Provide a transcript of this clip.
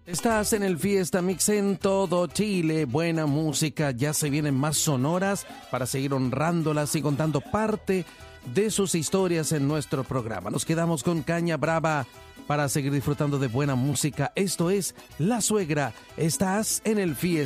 Estás en el Fiesta Mix en todo Chile. Buena música, ya se vienen más sonoras para seguir honrándolas y contando parte de sus historias en nuestro programa. Nos quedamos con Caña Brava para seguir disfrutando de buena música. Esto es La Suegra. Estás en el Fiesta.